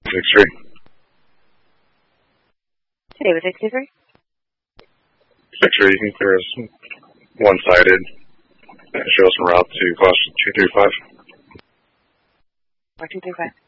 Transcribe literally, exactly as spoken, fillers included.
six three. Today with six two three. six three, you can clear us one-sided and show us en route to class two three five. Or two three five.